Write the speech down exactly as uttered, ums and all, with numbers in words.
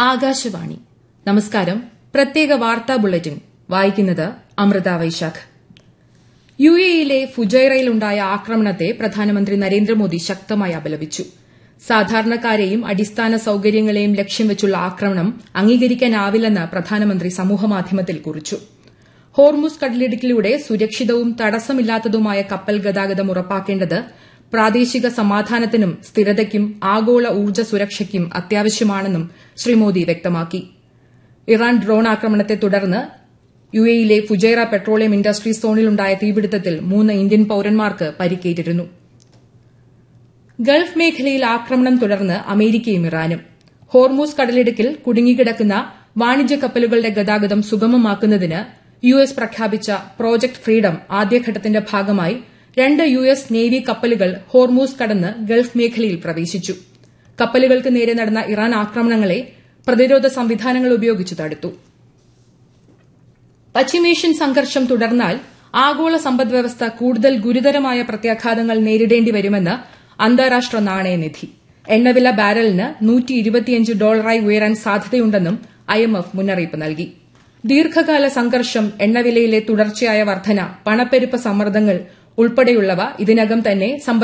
ആകാശവാണി നമസ്കാരം. പ്രത്യേക വാർത്താ ബുള്ളറ്റിൻ വായിക്കുന്നത് അമൃത വൈശാഖ്. യു എയിലെ ഫുജൈറയിലുണ്ടായ ആക്രമണത്തെ പ്രധാനമന്ത്രി നരേന്ദ്രമോദി ശക്തമായി അപലപിച്ചു. സാധാരണക്കാരെയും അടിസ്ഥാന സൌകര്യങ്ങളെയും ലക്ഷ്യം വെച്ചുള്ള ആക്രമണം അംഗീകരിക്കാനാവില്ലെന്ന് പ്രധാനമന്ത്രി സമൂഹമാധ്യമത്തിൽ കുറിച്ചു. ഹോർമുസ് കടലിടുക്കിലൂടെ സുരക്ഷിതവും തടസ്സമില്ലാത്തതുമായ കപ്പൽ ഗതാഗതം ഉറപ്പാക്കേണ്ടത് പ്രാദേശിക സമാധാനത്തിനും സ്ഥിരതയ്ക്കും ആഗോള ഊർജ്ജ സുരക്ഷയ്ക്കും അത്യാവശ്യമാണെന്നും ശ്രീ മോദി വ്യക്തമാക്കി. ഇറാൻ ഡ്രോൺ ആക്രമണത്തെ തുടർന്ന് യുഎയിലെ ഫുജൈറ പെട്രോളിയം ഇൻഡസ്ട്രീസ് സോണിലുണ്ടായ തീപിടുത്തത്തിൽ മൂന്ന് ഇന്ത്യൻ പൌരന്മാർക്ക് പരിക്കേറ്റിരുന്നു. ഗൾഫ് മേഖലയിൽ ആക്രമണം തുടർന്ന് അമേരിക്കയും ഇറാനും. ഹോർമുസ് കടലിടുക്കിൽ കുടുങ്ങിക്കിടക്കുന്ന വാണിജ്യ കപ്പലുകളുടെ ഗതാഗതം സുഗമമാക്കുന്നതിന് യു എസ് പ്രഖ്യാപിച്ച പ്രോജക്ട് ഫ്രീഡം ആദ്യഘട്ടത്തിന്റെ ഭാഗമായി രണ്ട് യു എസ് നേവി കപ്പലുകൾ ഹോർമുസ് കടന്ന് ഗൾഫ് മേഖലയിൽ പ്രവേശിച്ചു. കപ്പലുകൾക്ക് നേരെ നടന്ന ഇറാൻ ആക്രമണങ്ങളെ പ്രതിരോധ സംവിധാനങ്ങൾ ഉപയോഗിച്ച് തടുത്തു. പശ്ചിമേഷ്യൻ സംഘർഷം തുടർന്നാൽ ആഗോള സമ്പദ്വ്യവസ്ഥ കൂടുതൽ ഗുരുതരമായ പ്രത്യാഘാതങ്ങൾ നേരിടേണ്ടി വരുമെന്ന് അന്താരാഷ്ട്ര നാണയനിധി. എണ്ണവില ബാരലിന് നൂറ്റി ഇരുപത്തിയഞ്ച് ഡോളറായി ഉയരാൻ സാധ്യതയുണ്ടെന്നും ഐ എം എഫ് മുന്നറിയിപ്പ് നൽകി. ദീർഘകാല സംഘർഷം, എണ്ണവിലയിലെ തുടർച്ചയായ വർധന, പണപ്പെരുപ്പ സമ്മർദ്ദങ്ങൾ ഉൾപ്പെടെയുള്ളവ ഇതിനകം തന്നെ